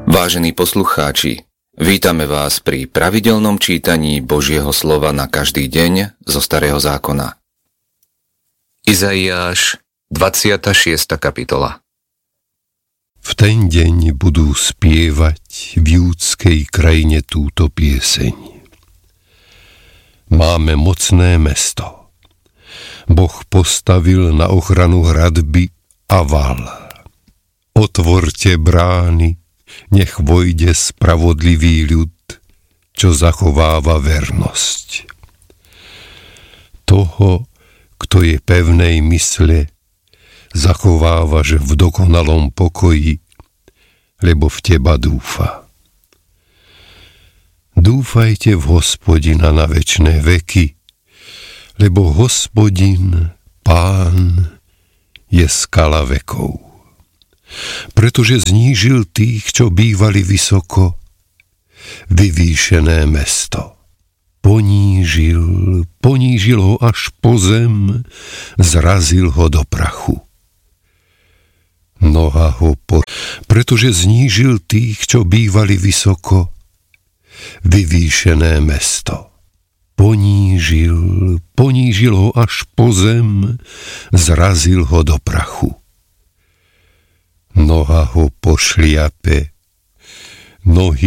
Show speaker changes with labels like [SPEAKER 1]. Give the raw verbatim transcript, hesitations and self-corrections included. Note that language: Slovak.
[SPEAKER 1] Vážení poslucháči, vítame vás pri pravidelnom čítaní Božieho slova na každý deň zo Starého zákona. Izaiáš, dvadsiata šiesta kapitola.
[SPEAKER 2] V ten deň budú spievať v júdskej krajine túto pieseň. Máme mocné mesto. Boh postavil na ochranu hradby a val. Otvorte brány, nech vojde spravodlivý ľud, čo zachováva vernosť. Toho, kto je pevnej mysle, zachovávaš v dokonalom pokoji, lebo v teba dúfa. Dúfajte v Hospodina na večné veky, lebo Hospodin, Pán, je skala vekov. Pretože znížil tých, čo bývali vysoko, vyvýšené mesto. Ponížil, ponížil ho až po zem, zrazil ho do prachu. Noha ho po... Pretože znížil tých, čo bývali vysoko, vyvýšené mesto. Ponížil, ponížil ho až po zem, zrazil ho do prachu. Noha ho pošliape, nohy